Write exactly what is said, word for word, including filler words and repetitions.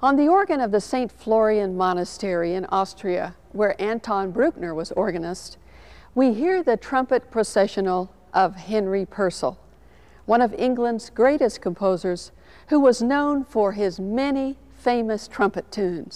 On the organ of the Saint Florian Monastery in Austria, where Anton Bruckner was organist, we hear the trumpet processional of Henry Purcell, one of England's greatest composers who was known for his many famous trumpet tunes.